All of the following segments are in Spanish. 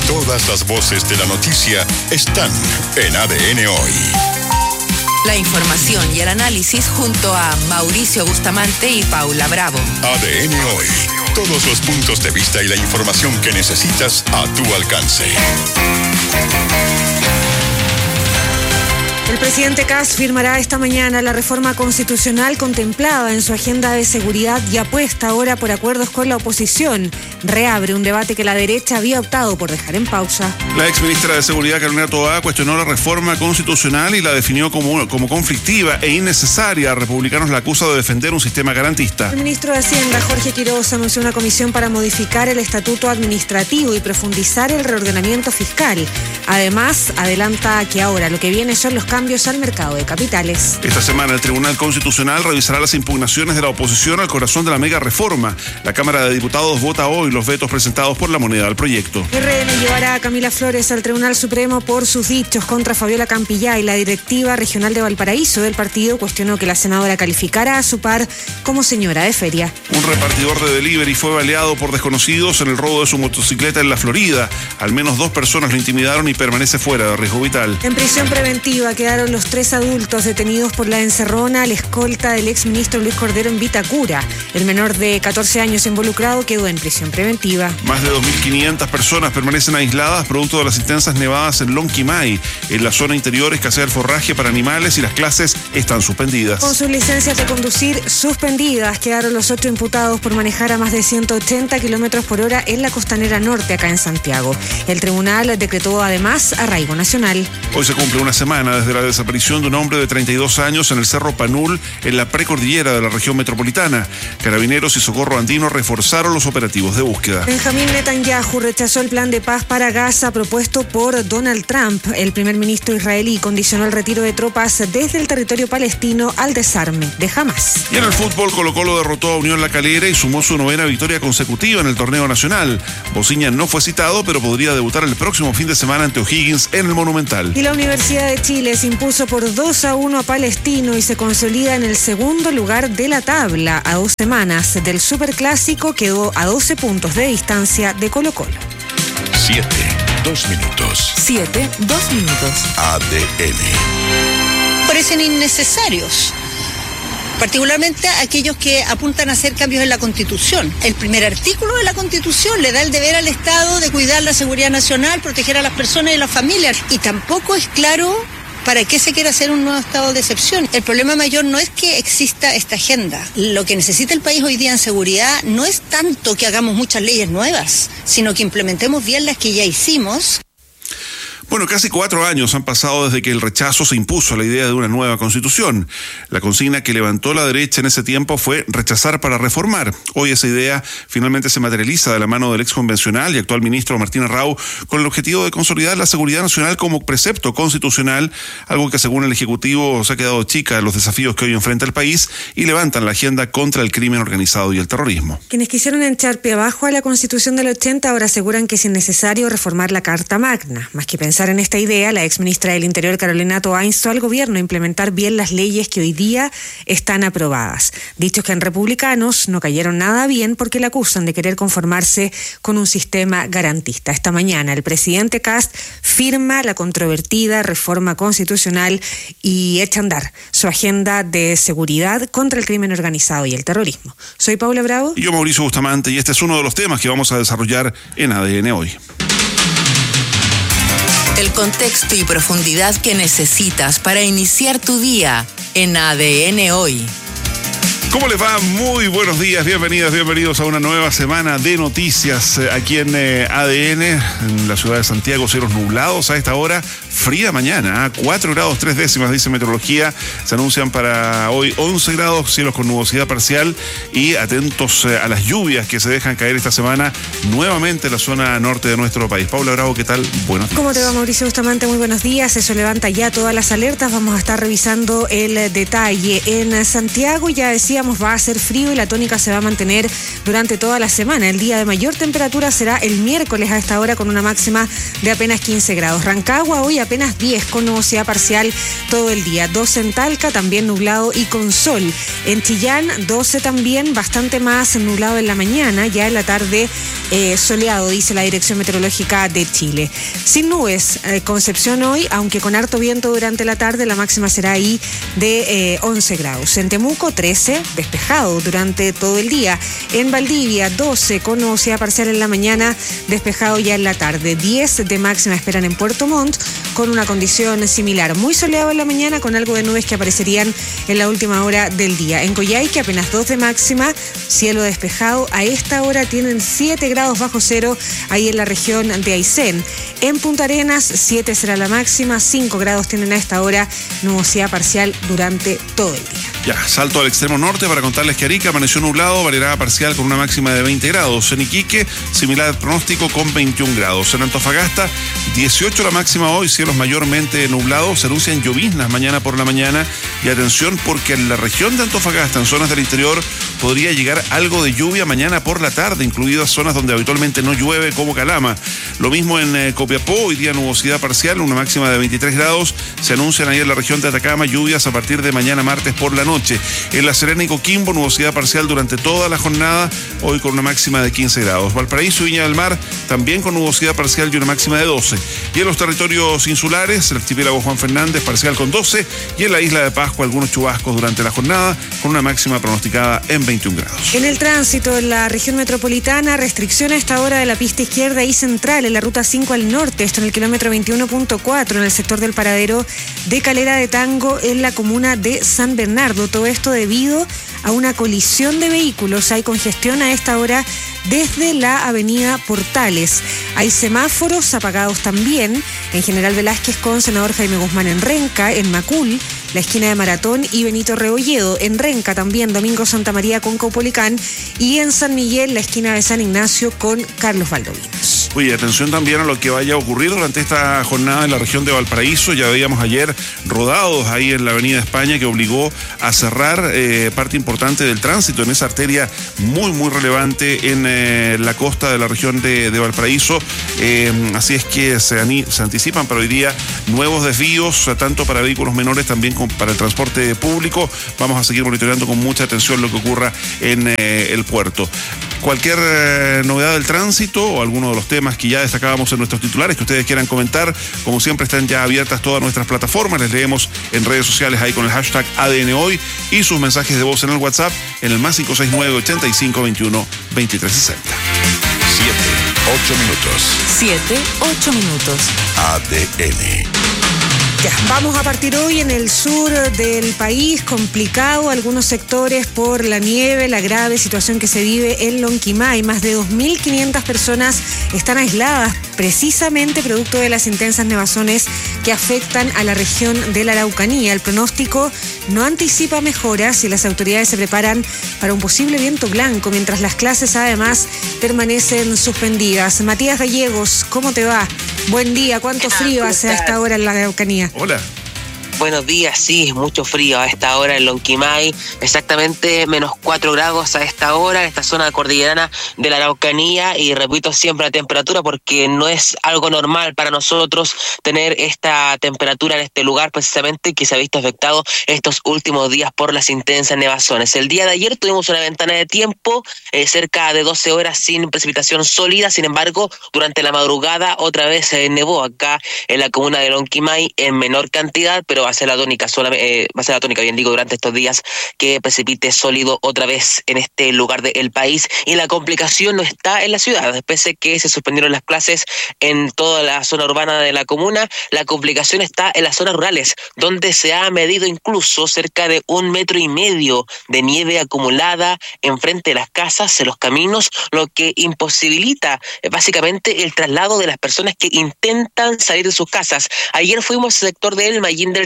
Todas las voces de la noticia están en ADN Hoy. La información y el análisis junto a Mauricio Bustamante y Paula Bravo. ADN Hoy. Todos los puntos de vista y la información que necesitas a tu alcance. El presidente Kast firmará esta mañana la reforma constitucional contemplada en su agenda de seguridad y apuesta ahora por acuerdos con la oposición. Reabre un debate que la derecha había optado por dejar en pausa. La exministra de Seguridad, Carolina Toá, cuestionó la reforma constitucional y la definió como conflictiva e innecesaria. A republicanos la acusa de defender un sistema garantista. El ministro de Hacienda, Jorge Quiroz, anunció una comisión para modificar el estatuto administrativo y profundizar el reordenamiento fiscal. Además, adelanta que ahora lo que viene son los cambios al mercado de capitales. Esta semana el Tribunal Constitucional revisará las impugnaciones de la oposición al corazón de la mega reforma. La Cámara de Diputados vota hoy los vetos presentados por la moneda del proyecto. RN llevará a Camila Flores al Tribunal Supremo por sus dichos contra Fabiola Campillay. La directiva regional de Valparaíso del partido cuestionó que la senadora calificara a su par como señora de feria. Un repartidor de delivery fue baleado por desconocidos en el robo de su motocicleta en la Florida. Al menos 2 personas lo intimidaron y permanece fuera de riesgo vital. En prisión preventiva quedaron los 3 adultos detenidos por la encerrona a la escolta del exministro Luis Cordero en Vitacura. El menor de 14 años involucrado quedó en prisión preventiva. Más de 2.500 personas permanecen aisladas producto de las intensas nevadas en Lonquimay. En la zona interior escasea el forraje para animales y las clases están suspendidas. Con sus licencias de conducir suspendidas quedaron los 8 imputados por manejar a más de 180 kilómetros por hora en la costanera norte acá en Santiago. El tribunal decretó además arraigo nacional. Hoy se cumple una semana desde la desaparición de un hombre de 32 años en el Cerro Panul, en la precordillera de la región metropolitana. Carabineros y Socorro Andino reforzaron los operativos de búsqueda. Benjamín Netanyahu rechazó el plan de paz para Gaza propuesto por Donald Trump. El primer ministro israelí condicionó el retiro de tropas desde el territorio palestino al desarme de Hamás. Y en el fútbol, Colo-Colo derrotó a Unión La Calera y sumó su 9ª victoria consecutiva en el torneo nacional. Bociña no fue citado, pero podría debutar el próximo fin de semana ante O'Higgins en el Monumental. Y la Universidad de Chile se impuso por 2-1 a Palestino y se consolida en el segundo lugar de la tabla. A 2 semanas del Superclásico quedó a 12 puntos de distancia de Colo-Colo. 7, 2 minutos. 7, 2 minutos. ADN. Parecen innecesarios, particularmente aquellos que apuntan a hacer cambios en la Constitución. El primer artículo de la Constitución le da el deber al Estado de cuidar la seguridad nacional, proteger a las personas y las familias. Y tampoco es claro para qué se quiere hacer un nuevo estado de excepción. El problema mayor no es que exista esta agenda. Lo que necesita el país hoy día en seguridad no es tanto que hagamos muchas leyes nuevas, sino que implementemos bien las que ya hicimos. Bueno, casi 4 años han pasado desde que el rechazo se impuso a la idea de una nueva constitución. La consigna que levantó la derecha en ese tiempo fue rechazar para reformar. Hoy esa idea finalmente se materializa de la mano del ex convencional y actual ministro Martín Arrau con el objetivo de consolidar la seguridad nacional como precepto constitucional, algo que según el Ejecutivo se ha quedado chica a los desafíos que hoy enfrenta el país y levantan la agenda contra el crimen organizado y el terrorismo. Quienes quisieron echar pie abajo a la Constitución del 80 ahora aseguran que es innecesario reformar la Carta Magna. Más que pensar en esta idea, la exministra del Interior, Carolina Toá, instó al gobierno a implementar bien las leyes que hoy día están aprobadas. Dichos que en republicanos no cayeron nada bien porque le acusan de querer conformarse con un sistema garantista. Esta mañana el presidente Kast firma la controvertida reforma constitucional y echa a andar su agenda de seguridad contra el crimen organizado y el terrorismo. Soy Paula Bravo. Y yo, Mauricio Bustamante, y este es uno de los temas que vamos a desarrollar en ADN Hoy. El contexto y profundidad que necesitas para iniciar tu día en ADN Hoy. ¿Cómo les va? Muy buenos días, bienvenidos a una nueva semana de noticias aquí en ADN, en la ciudad de Santiago. Cielos nublados a esta hora, fría mañana, 4 grados 3 décimas dice meteorología. Se anuncian para hoy 11 grados, cielos con nubosidad parcial y atentos a las lluvias que se dejan caer esta semana nuevamente en la zona norte de nuestro país. Paula Bravo, ¿qué tal? Buenos días. ¿Cómo te va, Mauricio Bustamante? Muy buenos días. Eso levanta ya todas las alertas. Vamos a estar revisando el detalle. En Santiago ya decíamos va a hacer frío y la tónica se va a mantener durante toda la semana. El día de mayor temperatura será el miércoles a esta hora con una máxima de apenas 15 grados. Rancagua hoy apenas apenas 10 con nubosidad parcial todo el día. 12 en Talca, también nublado y con sol. En Chillán, 12 también, bastante más nublado en la mañana, ya en la tarde soleado, dice la Dirección Meteorológica de Chile. Sin nubes, Concepción hoy, aunque con harto viento durante la tarde, la máxima será ahí de 11 grados. En Temuco, 13, despejado durante todo el día. En Valdivia, 12 con nubosidad parcial en la mañana, despejado ya en la tarde. 10 de máxima esperan en Puerto Montt, con una condición similar. Muy soleado en la mañana, con algo de nubes que aparecerían en la última hora del día. En Coyhaique, apenas 2 de máxima, cielo despejado. A esta hora tienen 7 grados bajo cero ahí en la región de Aysén. En Punta Arenas, 7 será la máxima, 5 grados tienen a esta hora, nubosidad parcial durante todo el día. Ya, salto al extremo norte para contarles que Arica amaneció nublado, variedad parcial con una máxima de 20 grados. En Iquique, similar pronóstico con 21 grados. En Antofagasta, 18 la máxima hoy, cielos mayormente nublados. Se anuncian lloviznas mañana por la mañana. Y atención, porque en la región de Antofagasta, en zonas del interior, podría llegar algo de lluvia mañana por la tarde, incluidas zonas donde habitualmente no llueve, como Calama. Lo mismo en Copiapó, hoy día nubosidad parcial, una máxima de 23 grados. Se anuncian ahí en la región de Atacama lluvias a partir de mañana martes por la noche. En La Serena y Coquimbo, nubosidad parcial durante toda la jornada, hoy con una máxima de 15 grados. Valparaíso y Viña del Mar, también con nubosidad parcial y una máxima de 12. Y en los territorios insulares, el archipiélago Juan Fernández, parcial con 12. Y en la isla de Pascua, algunos chubascos durante la jornada, con una máxima pronosticada en 21 grados. En el tránsito, en la región metropolitana, restricción a esta hora de la pista izquierda y central, en la ruta 5 al norte, esto en el kilómetro 21.4, en el sector del paradero de Calera de Tango, en la comuna de San Bernardo. Todo esto debido a una colisión de vehículos. Hay congestión a esta hora desde la avenida Portales. Hay semáforos apagados también en General Velázquez con Senador Jaime Guzmán en Renca, en Macul, la esquina de Maratón y Benito Rebolledo. En Renca también Domingo Santa María con Caupolicán y en San Miguel la esquina de San Ignacio con Carlos Valdovinos. Oye, atención también a lo que vaya a ocurrir durante esta jornada en la región de Valparaíso. Ya veíamos ayer rodados ahí en la Avenida España, que obligó a cerrar parte importante del tránsito en esa arteria muy, muy relevante en la costa de la región de Valparaíso. Así es que se anticipan para hoy día nuevos desvíos, tanto para vehículos menores también como para el transporte público. Vamos a seguir monitoreando con mucha atención lo que ocurra en el puerto. Cualquier novedad del tránsito o alguno de los temas que ya destacábamos en nuestros titulares que ustedes quieran comentar, como siempre están ya abiertas todas nuestras plataformas. Les leemos en redes sociales ahí con el hashtag ADN Hoy y sus mensajes de voz en el WhatsApp en el más 569-8521-2360. 7-8 minutos. ADN. Ya, vamos a partir hoy en el sur del país, complicado algunos sectores por la nieve, la grave situación que se vive en Lonquimay. Más de 2.500 personas están aisladas precisamente producto de las intensas nevazones que afectan a la región de la Araucanía. El pronóstico no anticipa mejoras y las autoridades se preparan para un posible viento blanco, mientras las clases además permanecen suspendidas. Matías Gallegos, ¿cómo te va? Buen día, ¿cuánto frío hace a esta hora en la Araucanía? Hola. Buenos días, sí, mucho frío a esta hora en Lonquimay, exactamente menos 4 grados a esta hora en esta zona cordillerana de la Araucanía, y repito siempre la temperatura porque no es algo normal para nosotros tener esta temperatura en este lugar precisamente que se ha visto afectado estos últimos días por las intensas nevazones. El día de ayer tuvimos una ventana de tiempo cerca de 12 horas sin precipitación sólida, sin embargo durante la madrugada otra vez nevó acá en la comuna de Lonquimay en menor cantidad, pero va a ser la tónica, durante estos días que precipite sólido otra vez en este lugar del país. Y la complicación no está en la ciudad, pese que se suspendieron las clases en toda la zona urbana de la comuna, la complicación está en las zonas rurales, donde se ha medido incluso cerca de 1,5 metros de nieve acumulada enfrente de las casas, en los caminos, lo que imposibilita básicamente el traslado de las personas que intentan salir de sus casas. Ayer fuimos al sector del Mallín del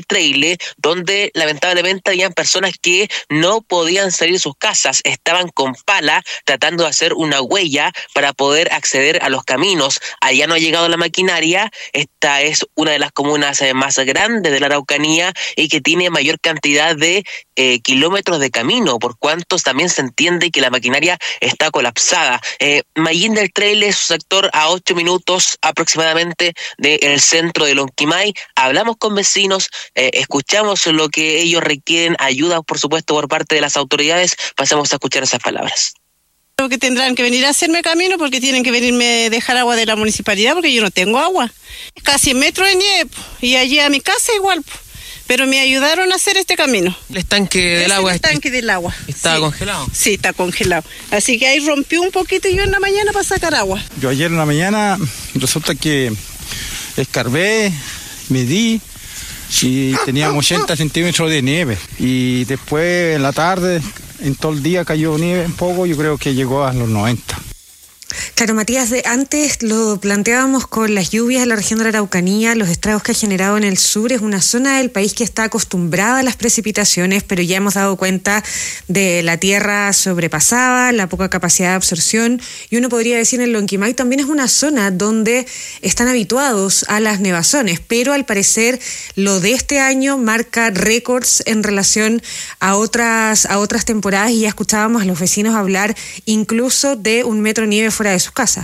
Trailer, donde lamentablemente habían personas que no podían salir de sus casas, estaban con pala tratando de hacer una huella para poder acceder a los caminos. Allá no ha llegado la maquinaria. Esta es una de las comunas más grandes de la Araucanía y que tiene mayor cantidad de kilómetros de camino, por cuanto también se entiende que la maquinaria está colapsada. Mallín del Trailer es un sector a 8 minutos aproximadamente del centro de Lonquimay. Hablamos con vecinos, escuchamos lo que ellos requieren, ayuda por supuesto por parte de las autoridades. Pasamos a escuchar esas palabras. Creo que tendrán que venir a hacerme camino porque tienen que venirme a dejar agua de la municipalidad porque yo no tengo agua. Casi metro de nieve y allí a mi casa igual. Pero me ayudaron a hacer este camino. El estanque del agua. El estanque del agua. ¿Está congelado? Sí, está congelado. Así que ahí rompió un poquito yo en la mañana para sacar agua. Yo ayer en la mañana resulta que escarbé, medí y teníamos 80 centímetros de nieve. Y después en la tarde, en todo el día cayó nieve un poco, yo creo que llegó a los 90. Claro, Matías, antes lo planteábamos con las lluvias en la región de la Araucanía, los estragos que ha generado en el sur. Es una zona del país que está acostumbrada a las precipitaciones, pero ya hemos dado cuenta de la tierra sobrepasada, la poca capacidad de absorción, y uno podría decir en Lonquimay también es una zona donde están habituados a las nevazones, pero al parecer lo de este año marca récords en relación a otras temporadas, y ya escuchábamos a los vecinos hablar incluso de 1 metro de nieve fuera de sus casas.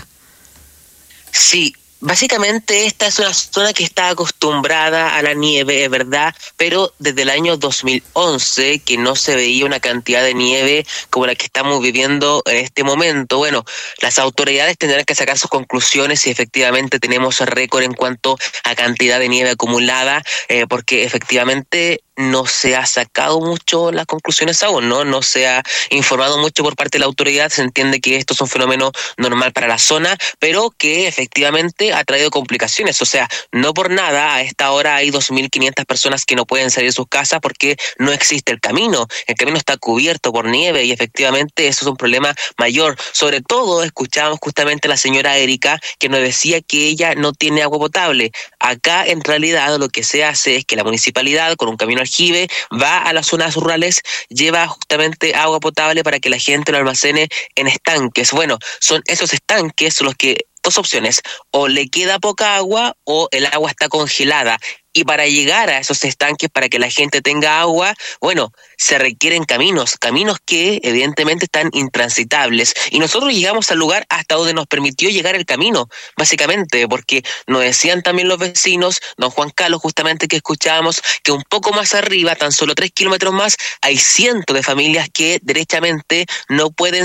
Sí, básicamente esta es una zona que está acostumbrada a la nieve, es verdad, pero desde el año 2011 que no se veía una cantidad de nieve como la que estamos viviendo en este momento. Bueno, las autoridades tendrán que sacar sus conclusiones si efectivamente tenemos récord en cuanto a cantidad de nieve acumulada, porque efectivamente no se ha sacado mucho las conclusiones aún, no se ha informado mucho por parte de la autoridad. Se entiende que esto es un fenómeno normal para la zona, pero que efectivamente ha traído complicaciones. O sea, no por nada a esta hora hay 2.500 personas que no pueden salir de sus casas porque no existe el camino está cubierto por nieve, y efectivamente eso es un problema mayor. Sobre todo escuchábamos justamente a la señora Erika que nos decía que ella no tiene agua potable. Acá en realidad lo que se hace es que la municipalidad con un camión aljibe va a las zonas rurales, lleva justamente agua potable para que la gente lo almacene en estanques. Bueno, son esos estanques los que, dos opciones, o le queda poca agua o el agua está congelada. Y para llegar a esos estanques, para que la gente tenga agua, bueno, se requieren caminos que evidentemente están intransitables. Y nosotros llegamos al lugar hasta donde nos permitió llegar el camino, básicamente, porque nos decían también los vecinos, don Juan Carlos, justamente que escuchábamos, que un poco más arriba, tan solo 3 kilómetros más, hay cientos de familias que derechamente no pueden